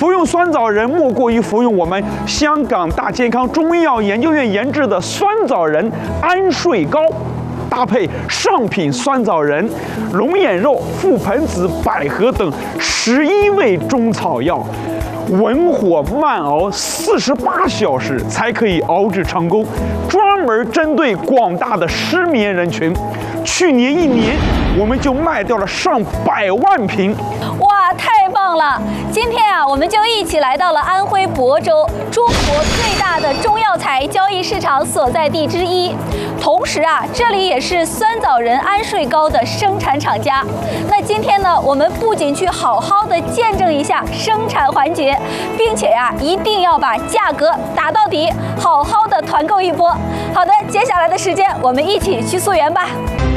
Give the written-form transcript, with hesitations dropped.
服用酸枣仁莫过于服用我们香港大健康中医药研究院研制的酸枣仁安睡膏，搭配上品酸枣仁、龙眼肉、覆盆子、百合等11味中草药，文火慢熬48小时才可以熬制成功，专门针对广大的失眠人群。去年1年，我们就卖掉了上100万瓶。 哇，太棒了！今天啊，我们就一起来到了安徽亳州，中国最大的中药材交易市场所在地之一。同时啊，这里也是酸枣仁安睡膏的生产厂家。那今天呢，我们不仅去好好的见证一下生产环节，并且呀，一定要把价格打到底，好好的团购一波。好的，接下来的时间我们一起去溯源吧。